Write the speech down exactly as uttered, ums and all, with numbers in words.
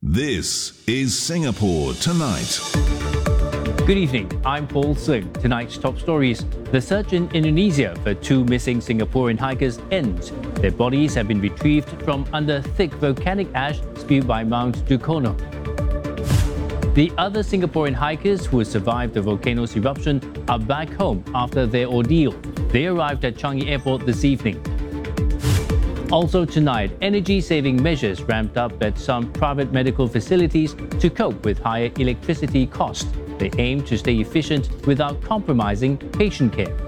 This is Singapore Tonight. Good evening, I'm Paul Slim. Tonight's top stories. The search in Indonesia for two missing Singaporean hikers ends. Their bodies have been retrieved from under thick volcanic ash spewed by Mount Dukono. The other Singaporean hikers who survived the volcano's eruption are back home after their ordeal. They arrived at Changi Airport this evening. Also tonight, energy-saving measures ramped up at some private medical facilities to cope with higher electricity costs. They aim to stay efficient without compromising patient care.